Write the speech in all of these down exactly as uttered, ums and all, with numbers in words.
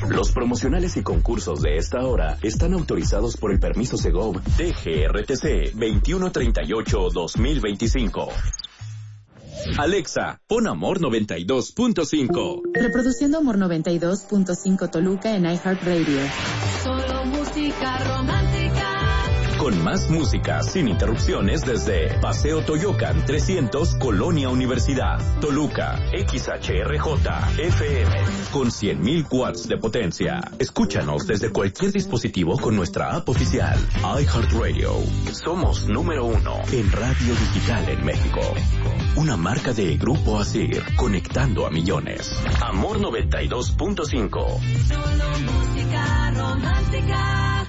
Los promocionales y concursos de esta hora están autorizados por el permiso Segov D G R T C veintiuno treinta y ocho dos mil veinticinco. Alexa, pon Amor noventa y dos punto cinco. Reproduciendo Amor noventa y dos punto cinco Toluca en iHeartRadio. Solo música romántica. Con más música, sin interrupciones desde Paseo Toyocan trescientos, Colonia Universidad, Toluca, X H R J F M, con cien mil watts de potencia. Escúchanos desde cualquier dispositivo con nuestra app oficial, iHeartRadio. Somos número uno en radio digital en México. Una marca de Grupo Asir, conectando a millones. Amor noventa y dos punto cinco. Solo música romántica.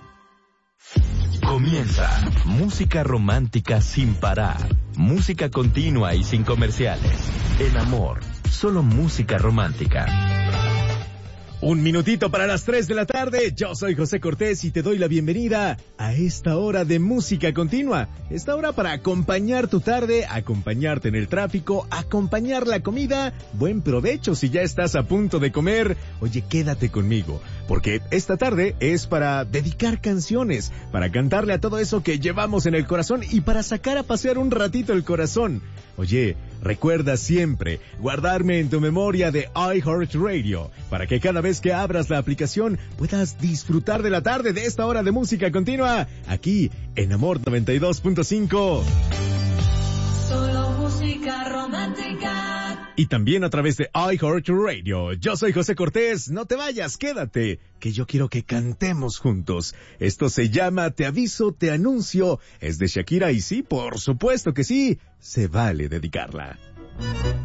Comienza Música Romántica sin parar. Música continua y sin comerciales. En Amor, solo música romántica. Un minutito para las tres de la tarde. Yo soy José Cortés y te doy la bienvenida a esta hora de música continua. Esta hora para acompañar tu tarde, acompañarte en el tráfico, acompañar la comida. Buen provecho si ya estás a punto de comer. Oye, quédate conmigo, porque esta tarde es para dedicar canciones, para cantarle a todo eso que llevamos en el corazón y para sacar a pasear un ratito el corazón. Oye, recuerda siempre guardarme en tu memoria de iHeartRadio para que cada vez que abras la aplicación puedas disfrutar de la tarde de esta hora de música continua aquí en Amor noventa y dos punto cinco. Solo música romántica. Y también a través de iHeartRadio. Yo soy José Cortés, no te vayas, quédate, que yo quiero que cantemos juntos. Esto se llama Te Aviso, Te Anuncio, es de Shakira y sí, por supuesto que sí, se vale dedicarla.